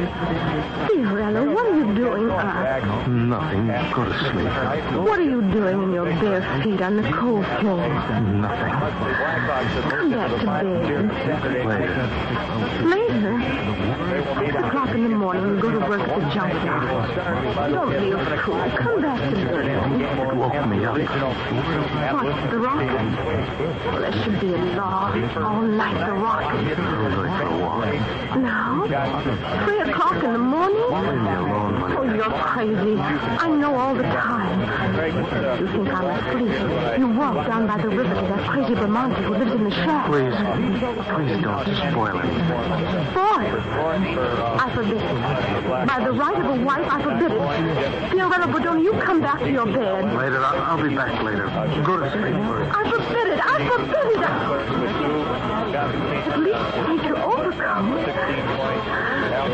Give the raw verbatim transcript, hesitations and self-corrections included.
Fiorello, what are you doing up? Nothing. Go to sleep. What are you doing in your bare feet on the cold floor? Nothing. Come back to bed. Later. Later? Six o'clock in the morning, you go to work at the junkyard. Don't be a fool. Come back to bed. It woke me up. What's the rocket? Well, there should be a law. All night, the rocket. I'm going for a walk. Now? Three o'clock in the morning? Leave me alone, honey. Oh, you're crazy. I know all the time. You think I'm asleep. You walk down by the river to that crazy Bramante who lives in the shack. Please, please don't spoil anything. Spoil? I forbid it. By the right of a wife, I forbid it. Fiorello, but don't you come back to your bed. Later. I'll, I'll be back later. Go to sleep first. I forbid it. I forbid it. At least take your overcoat.